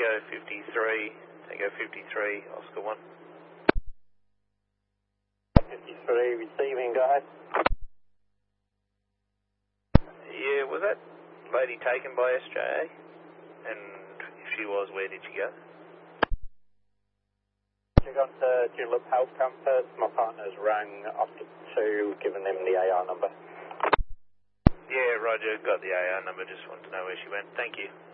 Tango 53, Tango 53, Oscar 1. 53, receiving, go ahead. Yeah, was that lady taken by SJA? And if she was, where did she go? She's gone to Joondalup Health Campus. My partner's rang Oscar 2, giving him the AR number. Yeah, Roger, got the AR number, just wanted to know where she went. Thank you.